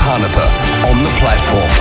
Hanapa on the platform.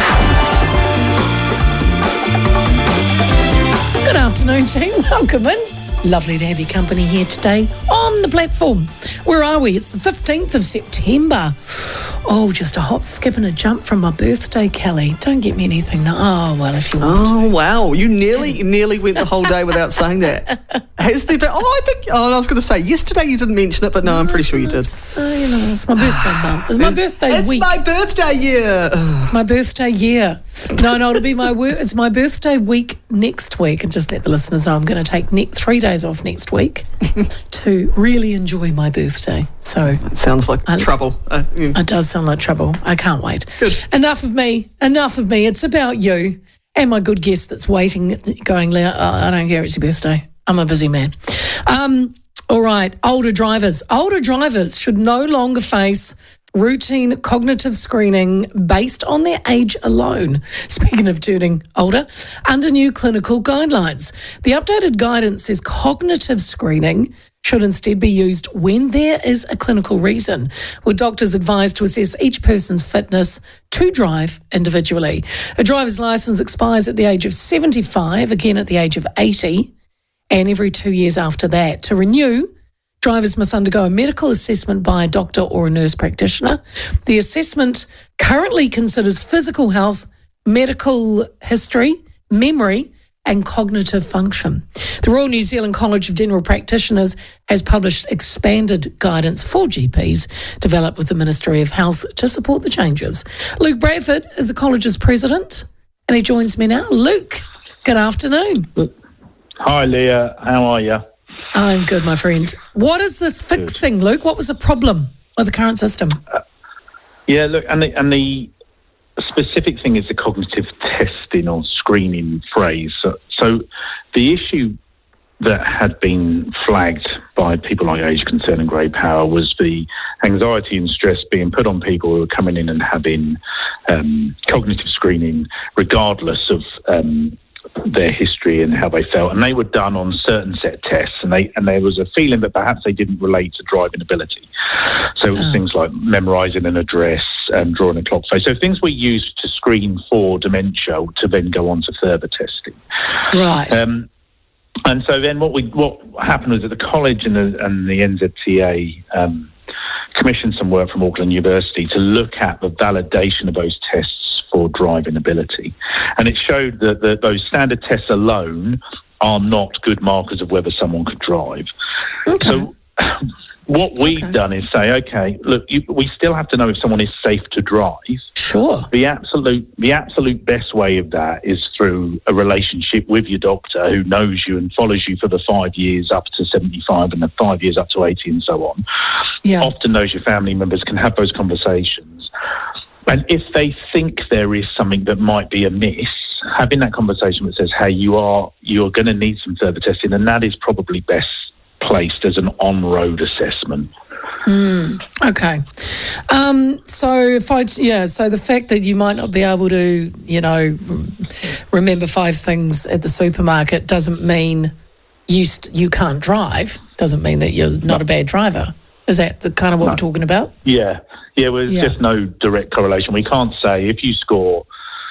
Good afternoon, team. Welcome in. Lovely to have your company here today on the platform. Where are we? It's the 15th of September. Oh, just a hop, skip and a jump from my birthday, Kelly. Don't get me anything. Oh, well, if you want to. Wow. You nearly went the whole day without saying that. Has there been... I was going to say, yesterday you didn't mention it, but no, I'm pretty sure you did. It's my birthday month. It's my birthday week. It's my birthday year. It's my birthday year. No, it'll be it's my birthday week next week. And just let the listeners know I'm going to take 3 days off next week to really enjoy my birthday. So it sounds like trouble. It does sound like trouble. I can't wait. Good. Enough of me. It's about you and my good guest that's waiting, going, I don't care, it's your birthday. I'm a busy man. All right, older drivers. Older drivers should no longer face routine cognitive screening based on their age alone. Speaking of turning older, under new clinical guidelines. The updated guidance says cognitive screening should instead be used when there is a clinical reason, with doctors advised to assess each person's fitness to drive individually. A driver's licence expires at the age of 75, again at the age of 80, and every 2 years after that. To renew, drivers must undergo a medical assessment by a doctor or a nurse practitioner. The assessment currently considers physical health, medical history, memory, and cognitive function. The Royal New Zealand College of General Practitioners has published expanded guidance for GPs developed with the Ministry of Health to support the changes. Luke Bradford is the college's president, and he joins me now. Luke, good afternoon. Hi, Leah. How are you? I'm good, my friend. What is this fixing, Luke? What was the problem with the current system? Look, and the specific thing is the cognitive testing or screening phrase. So the issue that had been flagged by people like Age Concern and Grey Power was the anxiety and stress being put on people who are coming in and having cognitive screening regardless of their history and how they felt, and they were done on certain set tests, and there was a feeling that perhaps they didn't relate to driving ability. So it was things like memorising an address and drawing a clock face. So things we used to screen for dementia to then go on to further testing. Right. And so then what happened was that the college and the NZTA commissioned some work from Auckland University to look at the validation of those tests for driving ability. And it showed that those standard tests alone are not good markers of whether someone could drive. Okay. So what we've done is say, okay, look, we still have to know if someone is safe to drive. Sure. The absolute best way of that is through a relationship with your doctor who knows you and follows you for the 5 years up to 75 and the 5 years up to 80 and so on. Yeah. Often those your family members can have those conversations. And if they think there is something that might be amiss, having that conversation that says, hey, you're going to need some further testing, and that is probably best placed as an on-road assessment. Okay. So the fact that you might not be able to, remember 5 things at the supermarket doesn't mean you can't drive. Doesn't mean that you're not a bad driver. Is that the kind of what we're talking about? Yeah. Yeah, well, there's just no direct correlation. We can't say if you score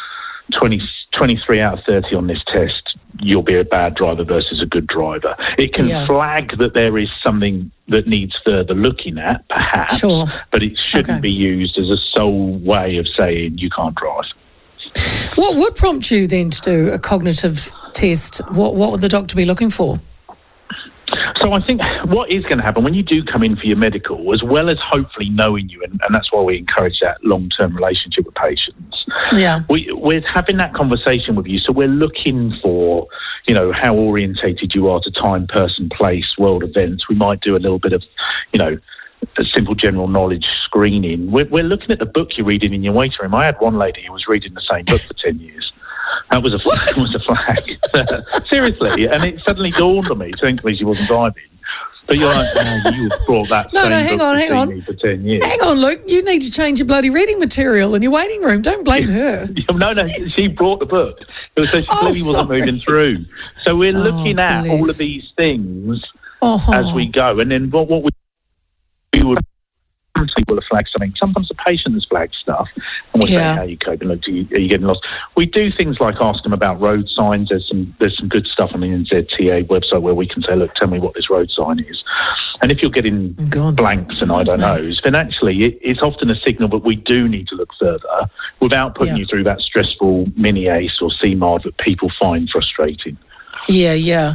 23 out of 30 on this test, you'll be a bad driver versus a good driver. It can flag that there is something that needs further looking at, perhaps, but it shouldn't be used as a sole way of saying you can't drive. What would prompt you then to do a cognitive test? What would the doctor be looking for? So I think what is going to happen when you do come in for your medical, as well as hopefully knowing you, and that's why we encourage that long-term relationship with patients. Yeah, we're having that conversation with you, so we're looking for, how orientated you are to time, person, place, world events. We might do a little bit of, a simple general knowledge screening. We're looking at the book you're reading in your waiting room. I had one lady who was reading the same book for 10 years. That was a flag. Seriously. And it suddenly dawned on me, thankfully she wasn't driving. But you're like, you brought that hang on. For 10 years. Hang on, Luke. You need to change your bloody reading material in your waiting room. Don't blame her. No, she brought the book. So she clearly wasn't moving through. So we're looking at all of these things as we go. And then what we would will flag something. Sometimes the patient has flagged stuff, And we'll Yeah. say, how you coping? Look, are you getting lost? We do things like ask them about road signs. There's some good stuff on the NZTA website where we can say, look, tell me what this road sign is. And if you're getting God. blanks and I don't knows, then actually it's often a signal that we do need to look further without putting Yeah. you through that stressful mini ACE or CMARD that people find frustrating. Yeah.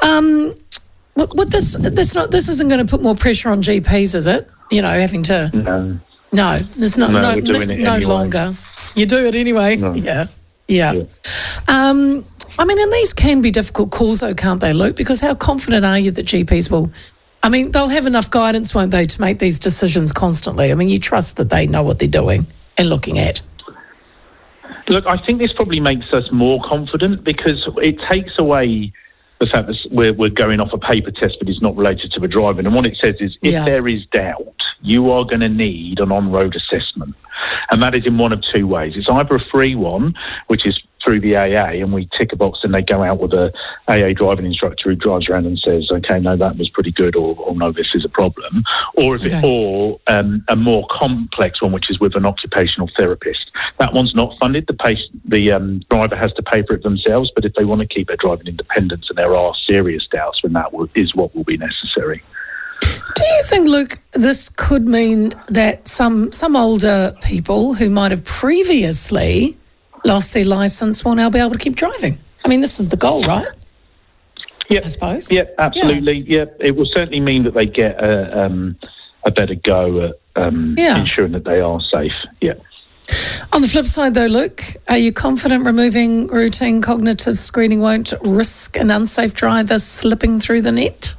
This isn't going to put more pressure on GPs, is it? You know, having to. No, there's not. No, No, we're doing it no anyway. longer. You do it anyway. No. Yeah. I mean, and these can be difficult calls, though, can't they, Luke? Because how confident are you that GPs will? I mean, they'll have enough guidance, won't they, to make these decisions constantly? I mean, you trust that they know what they're doing and looking at. Look, I think this probably makes us more confident because it takes away the fact that we're going off a paper test, but it's not related to a driving. And what it says is, if there is doubt, you are going to need an on-road assessment. And that is in one of two ways. It's either a free one, which is through the AA, and we tick a box and they go out with a AA driving instructor who drives around and says, okay, no, that was pretty good, or no, this is a problem. Or a more complex one, which is with an occupational therapist. That one's not funded. The driver has to pay for it themselves, but if they want to keep their driving independence and there are serious doubts, then that is what will be necessary. Do you think, Luke, this could mean that some older people who might have previously lost their licence will now be able to keep driving? I mean, this is the goal, right? Yeah, I suppose. Yeah, absolutely. Yeah, it will certainly mean that they get a better go at ensuring that they are safe. Yeah. On the flip side, though, Luke, are you confident removing routine cognitive screening won't risk an unsafe driver slipping through the net?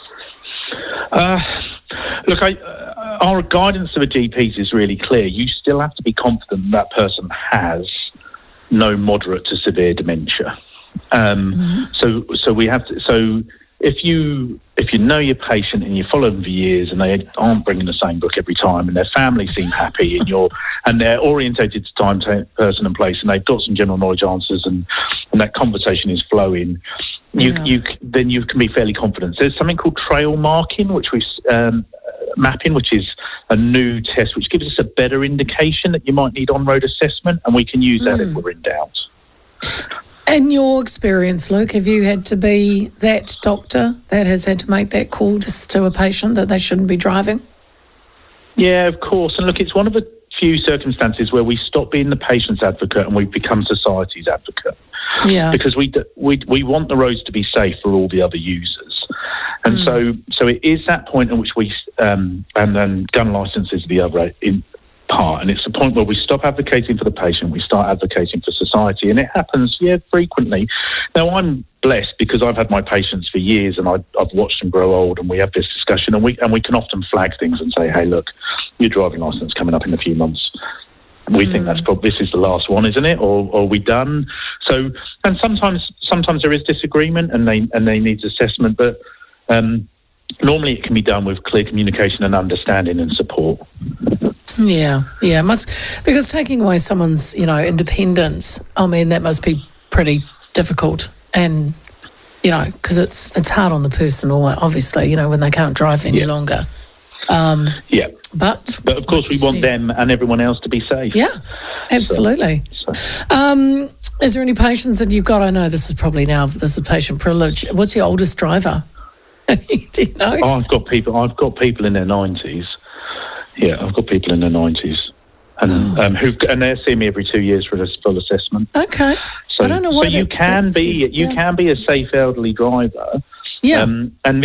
Look, our guidance to the GPs is really clear. You still have to be confident that person has no moderate to severe dementia. So we have to. So if you know your patient and you follow them for years and they aren't bringing the same book every time and their family seem happy and they're orientated to time, person and place and they've got some general knowledge answers and that conversation is flowing, then you can be fairly confident. There's something called trail marking, mapping, which is a new test which gives us a better indication that you might need on-road assessment, and we can use that if we're in doubt. In your experience, Luke, have you had to be that doctor that has had to make that call just to a patient that they shouldn't be driving? Yeah, of course. And look, it's one of the few circumstances where we stop being the patient's advocate and we become society's advocate. Yeah. Because we want the roads to be safe for all the other users. And so it is that point in which we, and then gun licence is the other part, and it's the point where we stop advocating for the patient, we start advocating for society, and it happens, frequently. Now, I'm blessed because I've had my patients for years, and I've watched them grow old, and we have this discussion, and we can often flag things and say, hey, look, your driving licence coming up in a few months. We think this is the last one, isn't it? Or are we done? So, and sometimes there is disagreement, and they need assessment, but normally it can be done with clear communication and understanding and support. Yeah, because taking away someone's, independence, I mean, that must be pretty difficult, and because it's hard on the person, obviously, when they can't drive any longer. But of course, we want them and everyone else to be safe. Yeah, absolutely. Is there any patients that you've got? I know this is patient privilege. What's your oldest driver? Do you know? I've got people in their 90s. Yeah, I've got people in their 90s, and they see me every 2 years for a full assessment. Okay, so I don't know why. So you can be a safe elderly driver. Yeah, and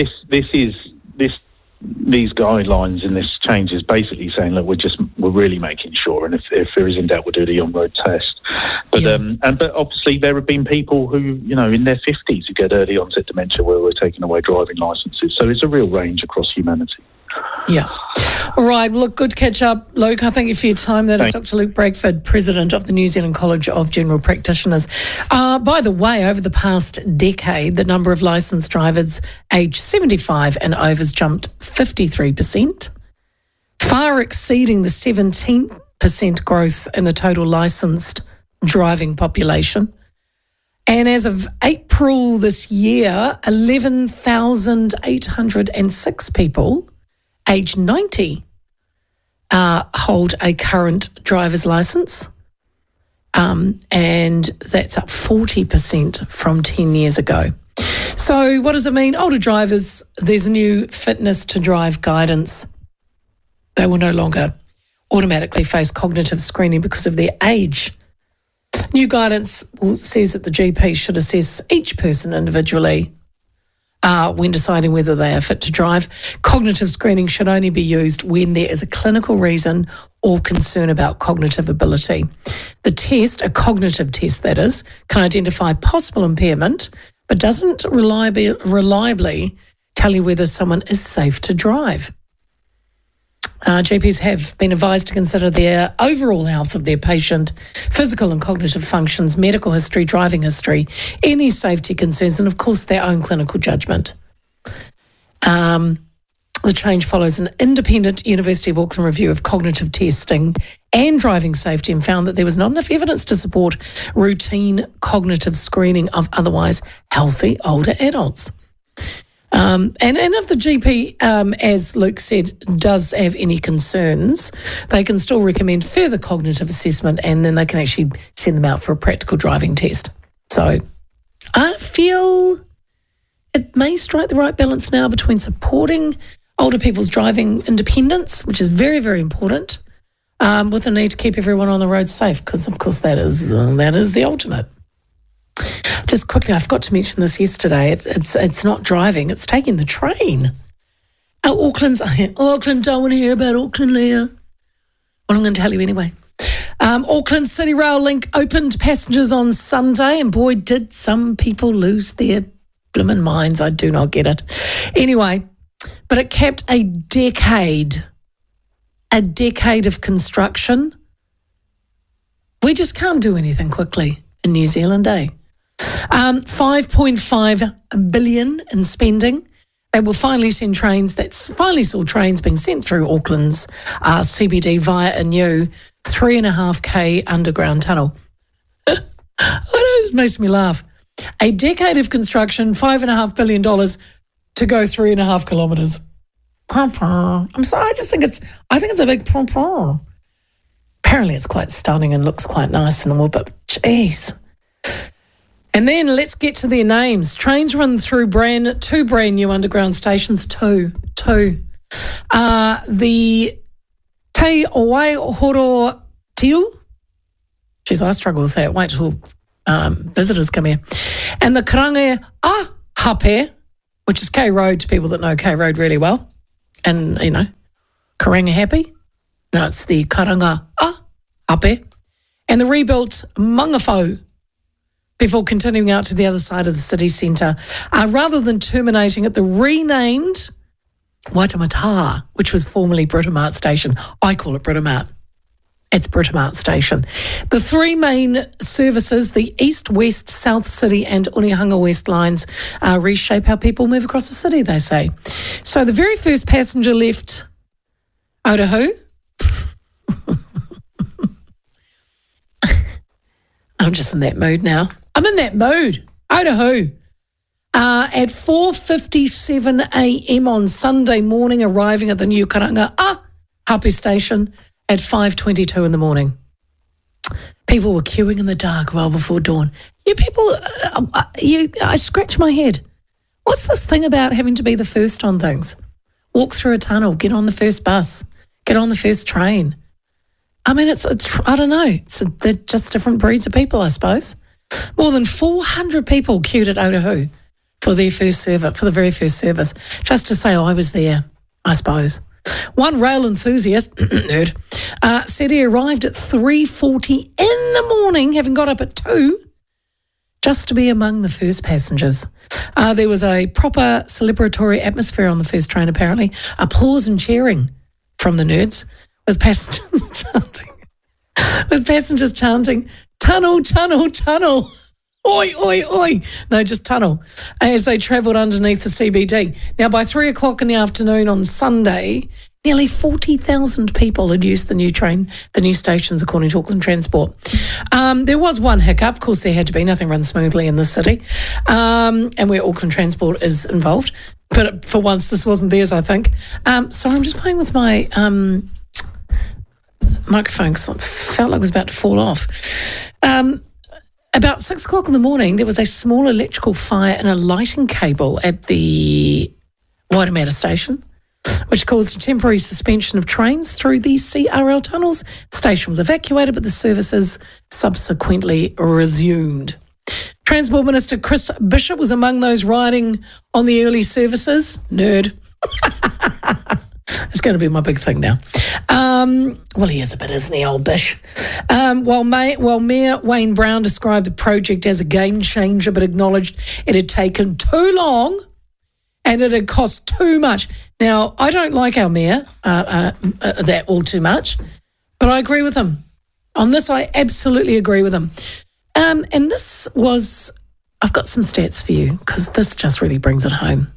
these guidelines and this change is basically saying, look, we're really making sure, and if there is in doubt, we'll do the on-road test. But but obviously there have been people who in their 50s who get early onset dementia where we're taking away driving licences. So it's a real range across humanity. Yeah. All right. Well, look, good to catch up, Luke. I thank you for your time. That is Dr. Luke Bradford, President of the New Zealand College of General Practitioners. By the way, over the past decade, the number of licensed drivers aged 75 and over has jumped 53%, far exceeding the 17% growth in the total licensed driving population. And as of April this year, 11,806 people aged 90 hold a current driver's licence. and that's up 40% from 10 years ago. So what does it mean? Older drivers, there's new fitness to drive guidance. They will no longer automatically face cognitive screening because of their age. New guidance says that the GP should assess each person individually when deciding whether they are fit to drive. Cognitive screening should only be used when there is a clinical reason or concern about cognitive ability. The test, a cognitive test that is, can identify possible impairment, but doesn't reliably tell you whether someone is safe to drive. GPs have been advised to consider their overall health of their patient, physical and cognitive functions, medical history, driving history, any safety concerns, and of course their own clinical judgment. The change follows an independent University of Auckland review of cognitive testing and driving safety and found that there was not enough evidence to support routine cognitive screening of otherwise healthy older adults. And if the GP, as Luke said, does have any concerns, they can still recommend further cognitive assessment and then they can actually send them out for a practical driving test. So I feel it may strike the right balance now between supporting older people's driving independence, which is very, very important, with the need to keep everyone on the road safe, because, of course, that is the ultimate. Just quickly, I forgot to mention this yesterday. It's not driving; it's taking the train. Auckland, don't want to hear about Auckland, Leah. Well, I'm going to tell you anyway. Auckland City Rail Link opened to passengers on Sunday, and boy, did some people lose their blimmin' minds. I do not get it. Anyway, but it capped a decade of construction. We just can't do anything quickly in New Zealand, eh? 5.5 billion in spending. They will finally send trains. Finally saw trains being sent through Auckland's CBD via a new 3.5k underground tunnel. I know, this makes me laugh. A decade of construction, $5.5 billion to go 3.5 kilometres. I'm sorry, I think it's a big pom-pom. Apparently it's quite stunning and looks quite nice and all, but geez. And then let's get to their names. Trains run through two brand new underground stations. Two. The Te Waihoro Tiu. Geez, I struggle with that. Wait till visitors come here. And the Karange Hape, which is K Road to people that know K Road really well. And, you know, Karange Hape. No, it's the Karanga Hape. And the rebuilt Mangawhau, before continuing out to the other side of the city centre. Rather than terminating at the renamed Waitemata, which was formerly Britomart Station. I call it Britomart. It's Britomart Station. The three main services, the East, West, South City and Onehunga West lines, reshape how people move across the city, they say. So the very first passenger left Otahu. I'm just in that mood now. I'm in that mood. Otahu. At 4:57 a.m. on Sunday morning, arriving at the new Karanga Hape station at 5:22 in the morning. People were queuing in the dark well before dawn. You people, I scratch my head. What's this thing about having to be the first on things? Walk through a tunnel, get on the first bus, get on the first train. I mean, it's I don't know. They're just different breeds of people, I suppose. More than 400 people queued at Otahu for their first service, for the very first service, just to say I was there, I suppose. One rail enthusiast, nerd, said he arrived at 3:40 in the morning, having got up at 2, just to be among the first passengers. There was a proper celebratory atmosphere on the first train, apparently. Applause and cheering from the nerds, with passengers chanting, tunnel, tunnel, tunnel. Oi, oi, oi. No, just tunnel, as they travelled underneath the CBD. Now, by 3 o'clock in the afternoon on Sunday, nearly 40,000 people had used the new stations, according to Auckland Transport. There was one hiccup. Of course, there had to be. Nothing runs smoothly in this city, and where Auckland Transport is involved. But for once, this wasn't theirs, I think. Sorry, I'm just playing with my microphone because I felt like it was about to fall off. About 6 o'clock in the morning, there was a small electrical fire in a lighting cable at the Waitemata station, which caused a temporary suspension of trains through the CRL tunnels. The station was evacuated, but the services subsequently resumed. Transport Minister Chris Bishop was among those riding on the early services. Nerd. It's going to be my big thing now. Well, he is a bit, isn't he, old Bish? While Mayor Wayne Brown described the project as a game changer, but acknowledged it had taken too long and it had cost too much. Now, I don't like our mayor that all too much, but I agree with him. On this, I absolutely agree with him. And this was, I've got some stats for you because this just really brings it home.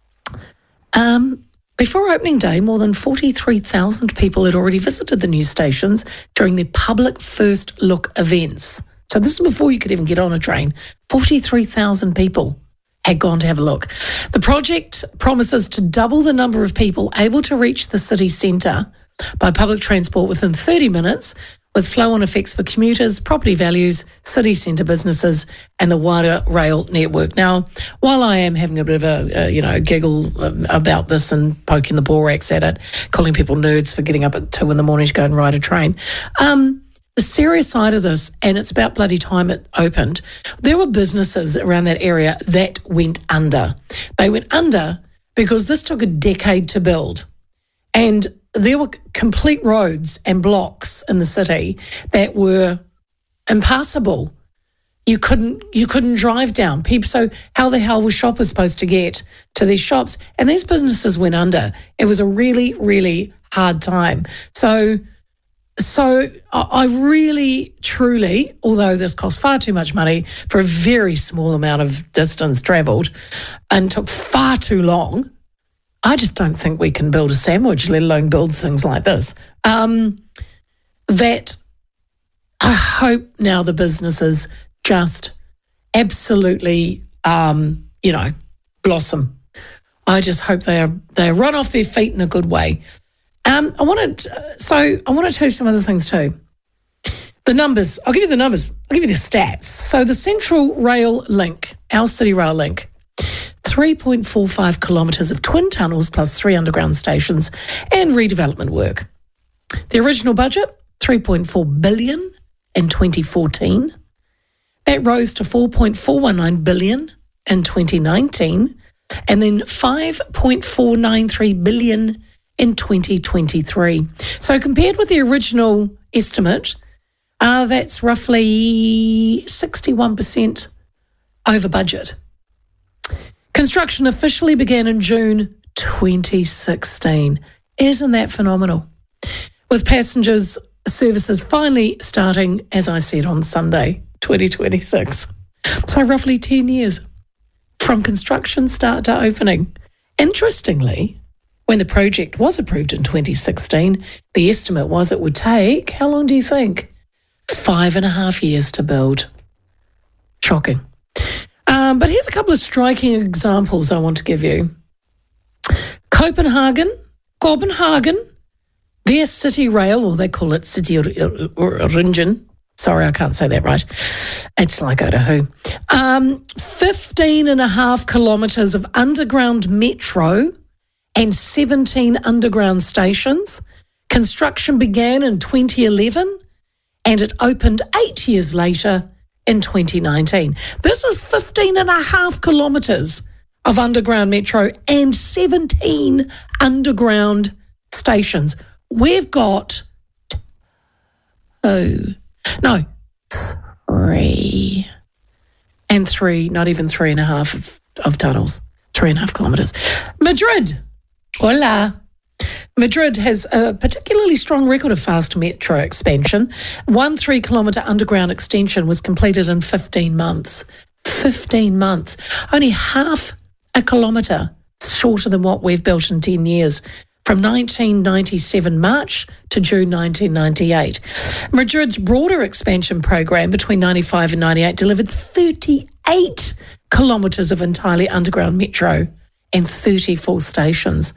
Before opening day, more than 43,000 people had already visited the new stations during the public first look events. So this is before you could even get on a train. 43,000 people had gone to have a look. The project promises to double the number of people able to reach the city centre by public transport within 30 minutes, with flow-on effects for commuters, property values, city centre businesses, and the wider rail network. Now, while I am having a bit of a giggle about this and poking the borax at it, calling people nerds for getting up at 2 a.m. to go and ride a train, the serious side of this, and it's about bloody time it opened, there were businesses around that area that went under. They went under because this took a decade to build. And there were complete roads and blocks in the city that were impassable. You couldn't drive down. So how the hell was shoppers supposed to get to these shops? And these businesses went under. It was a really, really hard time. So I really, truly, although this cost far too much money for a very small amount of distance travelled and took far too long, I just don't think we can build a sandwich, let alone build things like this. That I hope now the businesses just absolutely, blossom. I just hope they run off their feet in a good way. I want to tell you some other things too. The numbers. I'll give you the numbers. I'll give you the stats. So the Central Rail Link, our City Rail Link, 3.45 kilometres of twin tunnels plus 3 underground stations and redevelopment work. The original budget, $3.4 billion in 2014. That rose to $4.419 billion in 2019 and then $5.493 billion in 2023. So compared with the original estimate, that's roughly 61% over budget. Construction officially began in June 2016. Isn't that phenomenal? With passengers services finally starting, as I said, on Sunday, 2026. So roughly 10 years from construction start to opening. Interestingly, when the project was approved in 2016, the estimate was it would take, how long do you think? 5.5 years to build. Shocking. But here's a couple of striking examples I want to give you. Copenhagen, their city rail, or they call it City Ringen. Sorry, I can't say that right. It's like go to who. 15.5 kilometres of underground metro and 17 underground stations. Construction began in 2011 and it opened 8 years later in 2019. This is 15.5 kilometres of underground metro and 17 underground stations. We've got 3 and 3, not even 3.5 of tunnels, 3.5 kilometres. Madrid, hola. Madrid has a particularly strong record of fast metro expansion. 1 3-kilometre underground extension was completed in 15 months. 15 months. Only half a kilometre shorter than what we've built in 10 years. From 1997 March to June 1998. Madrid's broader expansion program between 95 and 98 delivered 38 kilometres of entirely underground metro and 34 stations.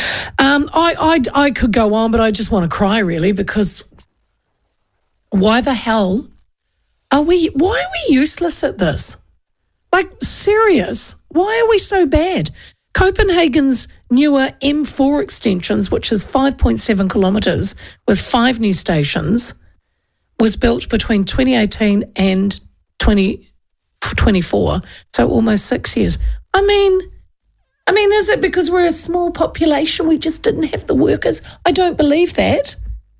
I could go on, but I just want to cry really, because why the hell Why are we useless at this? Like, serious? Why are we so bad? Copenhagen's newer M4 extensions, which is 5.7 kilometres with 5 new stations, was built between 2018 and 2024, so almost 6 years. I mean, is it because we're a small population, we just didn't have the workers? I don't believe that.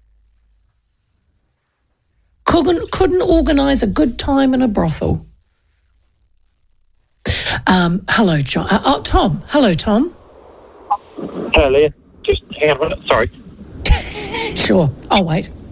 Couldn't organise a good time in a brothel. Hello, John. Tom. Hello, Tom. Hello, Leah. Just hang on a minute. Sorry. Sure. I'll wait.